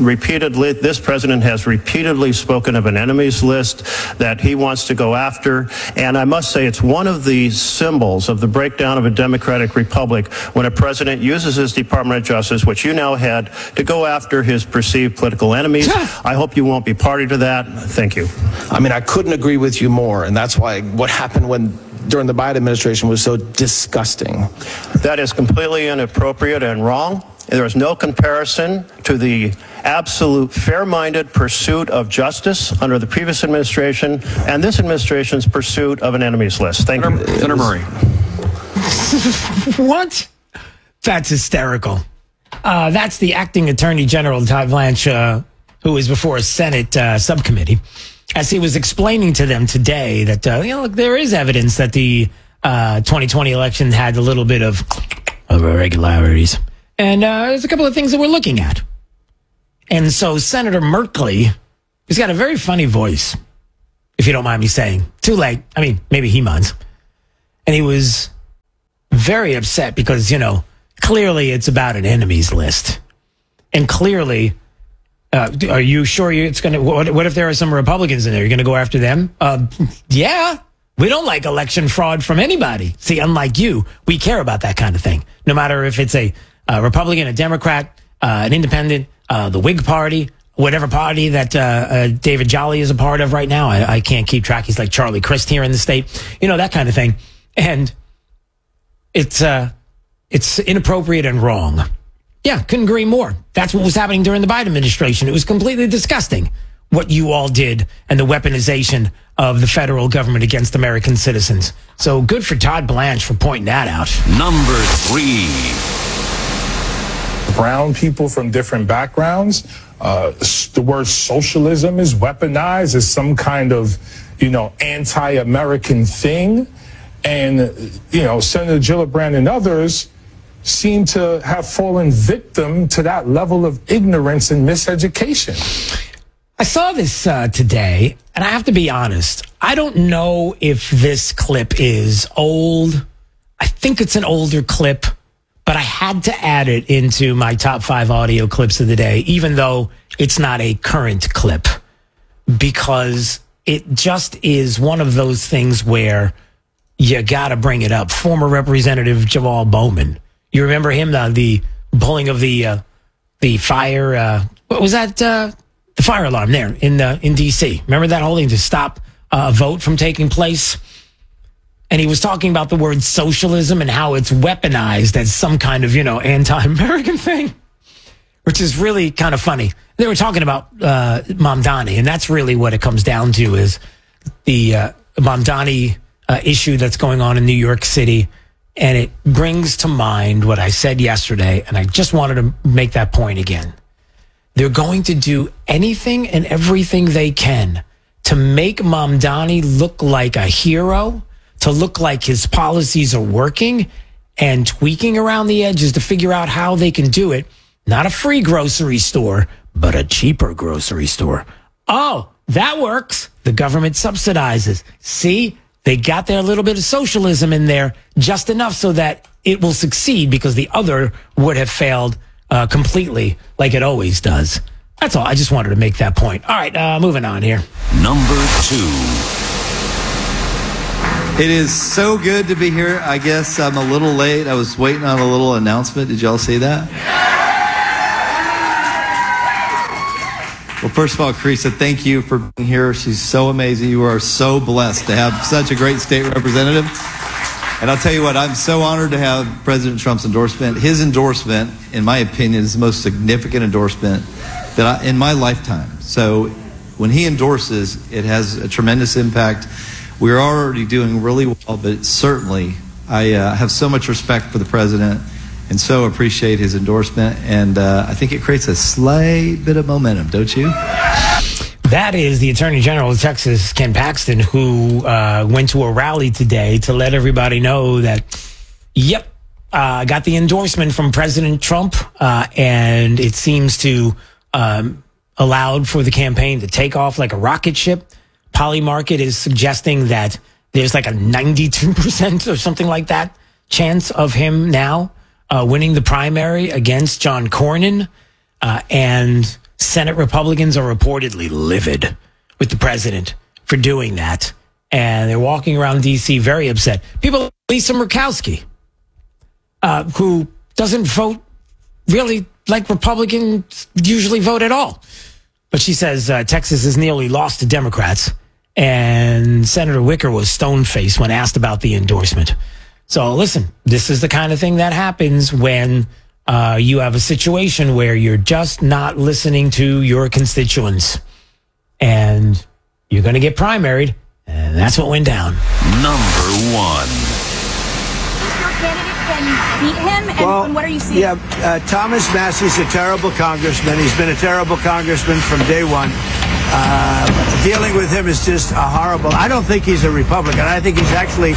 R: repeatedly spoken of an enemies list that he wants to go after. And I must say it's one of the symbols of the breakdown of a democratic republic when a president uses his Department of Justice, which you now head, to go after his perceived political enemies. I hope you won't be party to that. Thank you.
P: I couldn't agree with you more. And that's why what happened during the Biden administration was so disgusting.
R: That is completely inappropriate and wrong. There is no comparison to the absolute fair-minded pursuit of justice under the previous administration and this administration's pursuit of an enemies list. Thank you.
P: Senator Murray.
A: What? That's hysterical. That's the acting Attorney General, Todd Blanche, who was before a Senate subcommittee, as he was explaining to them today that, look, there is evidence that the 2020 election had a little bit of irregularities. And there's a couple of things that we're looking at. And so Senator Merkley, he's got a very funny voice, if you don't mind me saying. Too late. I mean, maybe he minds. And he was very upset because, clearly it's about an enemies list. And clearly, are you sure it's going to, what if there are some Republicans in there? You're going to go after them? Yeah. We don't like election fraud from anybody. See, unlike you, we care about that kind of thing. No matter if it's a Republican, a Democrat, an independent, the Whig Party, whatever party that David Jolly is a part of right now. I can't keep track. He's like Charlie Crist here in the state. That kind of thing. And it's inappropriate and wrong. Yeah, couldn't agree more. That's what was happening during the Biden administration. It was completely disgusting what you all did and the weaponization of the federal government against American citizens. So good for Todd Blanche for pointing that out.
B: Number 3.
G: Brown people from different backgrounds. The word socialism is weaponized as some kind of, anti-American thing. And, Senator Gillibrand and others seem to have fallen victim to that level of ignorance and miseducation.
A: I saw this today, and I have to be honest. I don't know if this clip is old. I think it's an older clip, but I had to add it into my top 5 audio clips of the day, even though it's not a current clip, because it just is one of those things where you got to bring it up. Former Representative Jamal Bowman. You remember him, the pulling of the fire, what was that? The fire alarm there in D.C. Remember that whole thing to stop a vote from taking place? And he was talking about the word socialism and how it's weaponized as some kind of, anti-American thing, which is really kind of funny. They were talking about Mamdani, and that's really what it comes down to is the Mamdani issue that's going on in New York City. And it brings to mind what I said yesterday, and I just wanted to make that point again. They're going to do anything and everything they can to make Mamdani look like a hero, to look like his policies are working, and tweaking around the edges to figure out how they can do it. Not a free grocery store, but a cheaper grocery store. Oh, that works. The government subsidizes. See? They got their little bit of socialism in there, just enough so that it will succeed, because the other would have failed completely, like it always does. That's all. I just wanted to make that point. All right, moving on here.
B: Number 2.
H: It is so good to be here. I guess I'm a little late. I was waiting on a little announcement. Did y'all see that? Well, first of all, Carissa, thank you for being here. She's so amazing. You are so blessed to have such a great state representative. And I'll tell you what, I'm so honored to have President Trump's endorsement. His endorsement, in my opinion, is the most significant endorsement that in my lifetime. So when he endorses, it has a tremendous impact. We're already doing really well, but certainly I have so much respect for the president and so appreciate his endorsement. And I think it creates a slight bit of momentum, don't you?
A: That is the Attorney General of Texas, Ken Paxton, who went to a rally today to let everybody know that, got the endorsement from President Trump, and it seems to allowed for the campaign to take off like a rocket ship. Polymarket is suggesting that there's like a 92% or something like that chance of him now winning the primary against John Cornyn, and Senate Republicans are reportedly livid with the president for doing that. And they're walking around D.C. very upset. People like Lisa Murkowski, who doesn't vote really like Republicans usually vote at all. But she says Texas has nearly lost to Democrats. And Senator Wicker was stone-faced when asked about the endorsement. So listen, this is the kind of thing that happens when you have a situation where you're just not listening to your constituents. And you're going to get primaried, and that's what went down.
B: Number 1.
U: candidate can beat him? And what are you seeing?
S: Yeah, Thomas Massey's a terrible congressman. He's been a terrible congressman from day one. Dealing with him is just horrible. I don't think he's a Republican. I think he's actually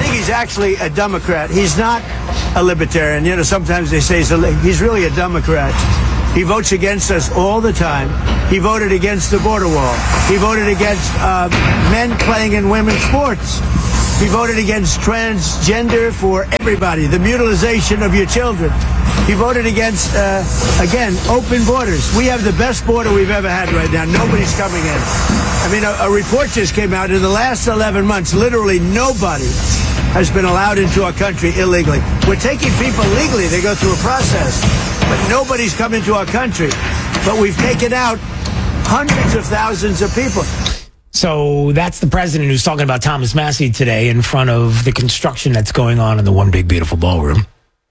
S: a Democrat. He's not a libertarian. You know, sometimes they say he's really a Democrat. He votes against us all the time. He voted against the border wall. He voted against men playing in women's sports. He voted against transgender for everybody, the mutilization of your children. He voted against, again, open borders. We have the best border we've ever had right now. Nobody's coming in. I mean, a report just came out. In the last 11 months, literally nobody has been allowed into our country illegally. We're taking people legally. They go through a process. But nobody's come into our country. But we've taken out hundreds of thousands of people.
A: So that's the president who's talking about Thomas Massey today in front of the construction that's going on in the One Big Beautiful Ballroom.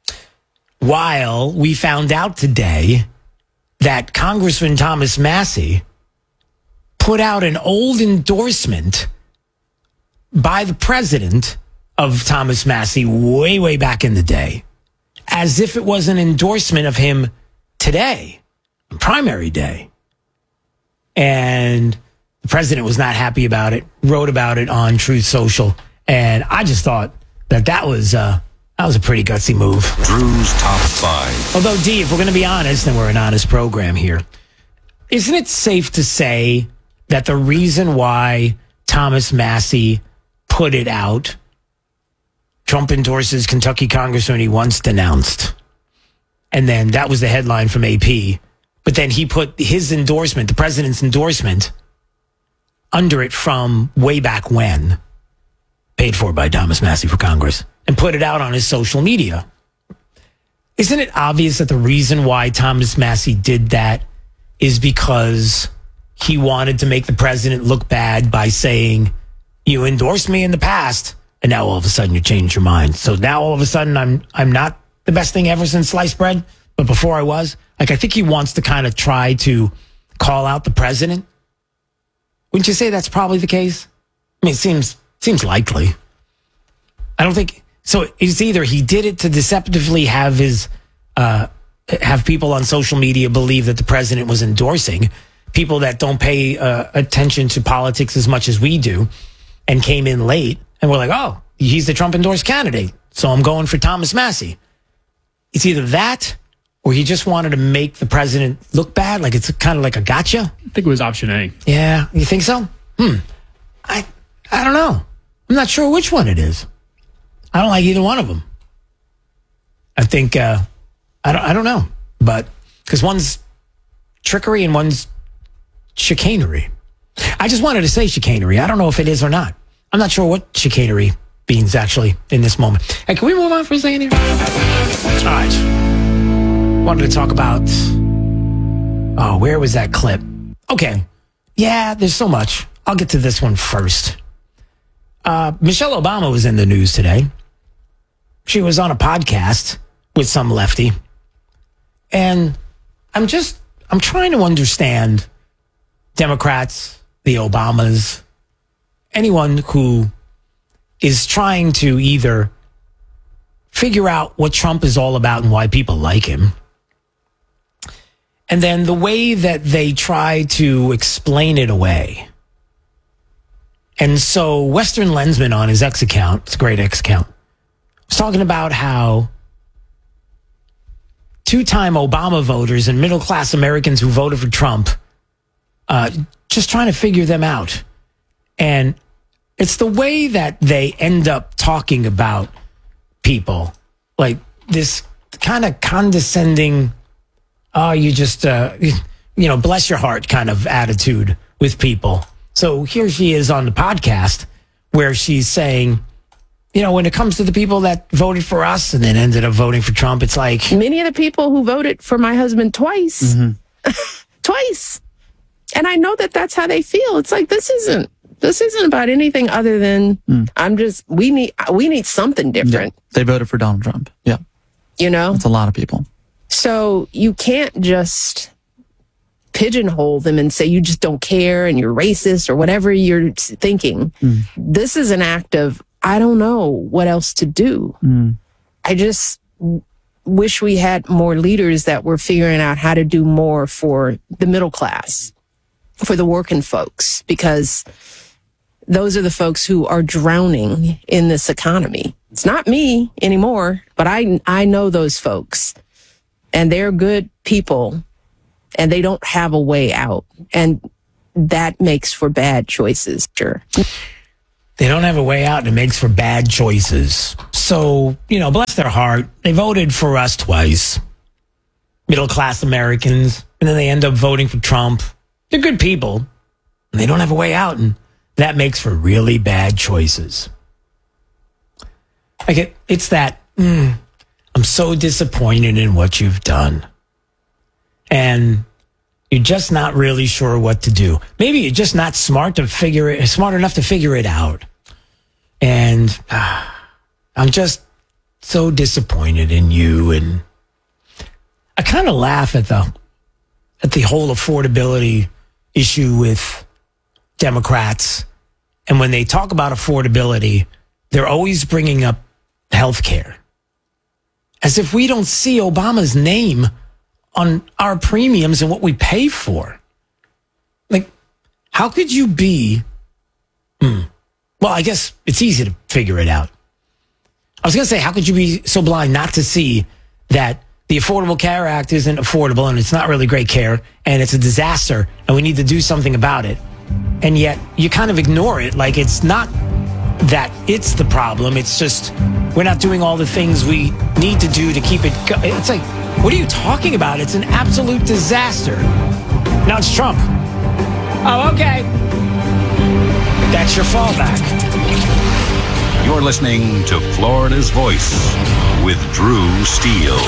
A: While we found out today that Congressman Thomas Massey put out an old endorsement by the president of Thomas Massey way, way back in the day, as if it was an endorsement of him today, primary day. And the president was not happy about it, wrote about it on Truth Social. And I just thought that was a pretty gutsy move.
B: Drew's Top 5.
A: Although, D, if we're going to be honest, and we're an honest program here, isn't it safe to say that the reason why Thomas Massey put it out, Trump endorses Kentucky congressman he once denounced, and then that was the headline from AP, but then he put his endorsement, the president's endorsement, under it from way back when, paid for by Thomas Massey for Congress, and put it out on his social media. Isn't it obvious that the reason why Thomas Massey did that is because he wanted to make the president look bad by saying, you endorsed me in the past, and now all of a sudden you changed your mind. So now all of a sudden I'm not the best thing ever since sliced bread, but before I was. Like, I think he wants to kind of try to call out the president. Wouldn't you say that's probably the case? I mean, it seems likely. I don't think so. It's either he did it to deceptively have have people on social media believe that the president was endorsing people that don't pay attention to politics as much as we do, and came in late and we're like, oh, he's the Trump endorsed candidate, so I'm going for Thomas Massey. It's either that, or he just wanted to make the president look bad, like it's kind of like a gotcha.
D: I think it was option A.
A: Yeah, you think so? I don't know. I'm not sure which one it is. I don't like either one of them. I think I don't know, but because one's trickery and one's chicanery. I just wanted to say chicanery. I don't know if it is or not. I'm not sure what chicanery means actually in this moment. Hey, can we move on for a second here? All right. Wanted to talk about, where was that clip? Okay. Yeah, there's so much. I'll get to this one first. Michelle Obama was in the news today. She was on a podcast with some lefty. And I'm trying to understand Democrats, the Obamas, anyone who is trying to either figure out what Trump is all about and why people like him. And then the way that they try to explain it away. And so Western Lensman on his X account, it's a great X account, was talking about how two-time Obama voters and middle-class Americans who voted for Trump, just trying to figure them out. And it's the way that they end up talking about people, like this kind of condescending, you just, bless your heart kind of attitude with people. So here she is on the podcast where she's saying, when it comes to the people that voted for us and then ended up voting for Trump, it's like
I: many of the people who voted for my husband twice, twice. And I know that that's how they feel. It's like, this isn't about anything other than we need something different.
T: Yeah, they voted for Donald Trump. Yeah.
I: That's
T: a lot of people.
I: So you can't just pigeonhole them and say you just don't care and you're racist or whatever you're thinking. This is an act of, I don't know what else to do. I just wish we had more leaders that were figuring out how to do more for the middle class, for the working folks, because those are the folks who are drowning in this economy. It's not me anymore, but I know those folks, and they're good people, and they don't have a way out. And that makes for bad choices. Sure.
A: They don't have a way out, and it makes for bad choices. So, bless their heart. They voted for us twice. Middle-class Americans. And then they end up voting for Trump. They're good people. And they don't have a way out, and that makes for really bad choices. It's that, I'm so disappointed in what you've done. And you're just not really sure what to do. Maybe you're just not smart enough to figure it out. And I'm just so disappointed in you. And I kind of laugh at the whole affordability issue with Democrats. And when they talk about affordability, they're always bringing up healthcare, as if we don't see Obama's name on our premiums and what we pay for. How could you be? Well, I guess it's easy to figure it out. I was going to say, how could you be so blind not to see that the Affordable Care Act isn't affordable and it's not really great care and it's a disaster and we need to do something about it? And yet you kind of ignore it like it's not that it's the problem. It's just we're not doing all the things we need to do to keep it going. It's like, what are you talking about? It's an absolute disaster. Now it's Trump. Oh, okay. That's your fallback.
B: You're listening to Florida's Voice with Drew Steele.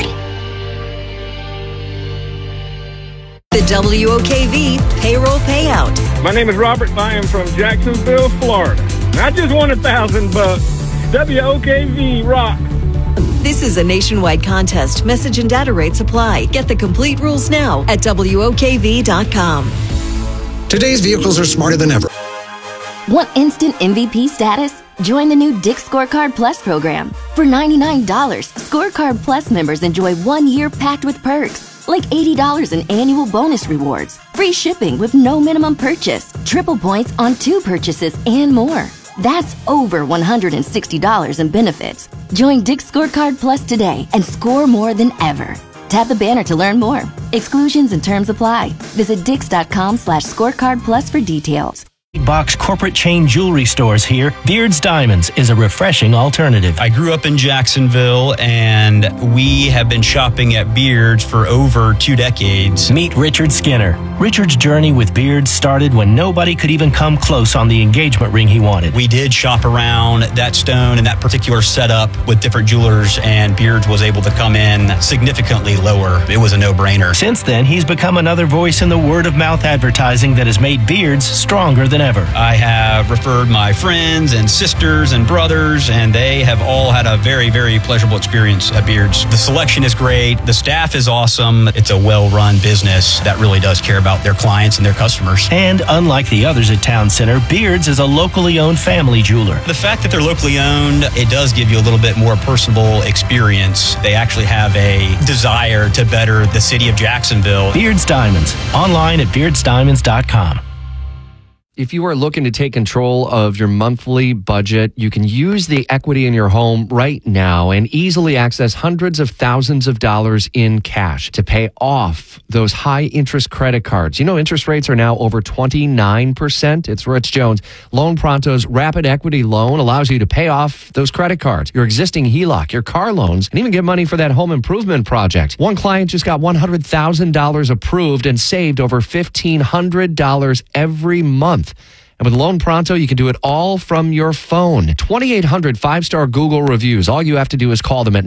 D: The WOKV payroll payout.
M: My name is Robert. I am from Jacksonville, Florida. I just won $1,000. WOKV rock.
D: This is a nationwide contest. Message and data rates apply. Get the complete rules now at WOKV.com.
Q: Today's vehicles are smarter than ever.
E: Want instant MVP status? Join the new Dick's Scorecard Plus program. For $99, Scorecard Plus members enjoy 1 year packed with perks, like $80 in annual bonus rewards, free shipping with no minimum purchase, triple points on 2 purchases, and more. That's over $160 in benefits. Join Dick's Scorecard Plus today and score more than ever. Tap the banner to learn more. Exclusions and terms apply. Visit dix.com/scorecard plus for details.
V: Box corporate chain jewelry stores here. Beard's Diamonds is a refreshing alternative.
X: I grew up in Jacksonville, and we have been shopping at Beard's for over 2 decades.
V: Meet Richard Skinner. Richard's journey with Beard's started when nobody could even come close on the engagement ring he wanted.
X: We did shop around that stone and that particular setup with different jewelers, and Beard's was able to come in significantly lower. It was a no-brainer.
V: Since then, he's become another voice in the word-of-mouth advertising that has made Beard's stronger than ever.
X: I have referred my friends and sisters and brothers, and they have all had a very, very pleasurable experience at Beard's. The selection is great. The staff is awesome. It's a well-run business that really does care about their clients and their customers.
V: And unlike the others at Town Center, Beard's is a locally owned family jeweler.
X: The fact that they're locally owned, it does give you a little bit more personable experience. They actually have a desire to better the city of Jacksonville.
V: Beard's Diamonds. Online at beardsdiamonds.com.
Z: If you are looking to take control of your monthly budget, you can use the equity in your home right now and easily access hundreds of thousands of dollars in cash to pay off those high interest credit cards. You know, interest rates are now over 29%. It's Rich Jones. Loan Pronto's Rapid Equity Loan allows you to pay off those credit cards, your existing HELOC, your car loans, and even get money for that home improvement project. One client just got $100,000 approved and saved over $1,500 every month. And with Loan Pronto, you can do it all from your phone. 2,800 5-star Google reviews. All you have to do is call them at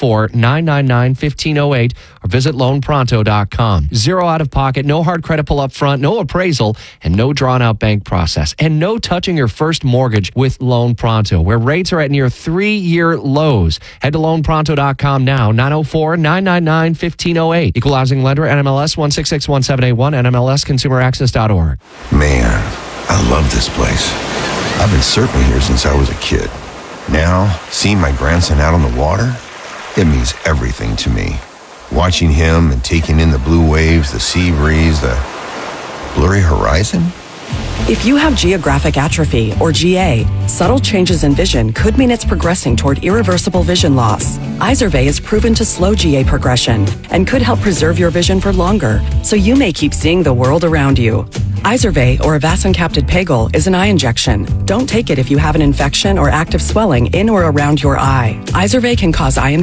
Z: 904-999-1508 or visit loanpronto.com. Zero out of pocket, no hard credit pull up front, no appraisal, and no drawn out bank process. And no touching your first mortgage with Loan Pronto, where rates are at near 3-year lows. Head to loanpronto.com now, 904-999-1508. Equal housing lender, NMLS 1661781, NMLSconsumeraccess.org.
Y: Man, I love this place. I've been surfing here since I was a kid. Now, seeing my grandson out on the water, It means everything to me. Watching him and taking in the blue waves, the sea breeze, the blurry horizon.
F: If you have geographic atrophy, or GA, subtle changes in vision could mean it's progressing toward irreversible vision loss. Izervay is proven to slow GA progression and could help preserve your vision for longer, so you may keep seeing the world around you. Izervay, or avacincaptad pegol, is an eye injection. Don't take it if you have an infection or active swelling in or around your eye. Izervay can cause eye infection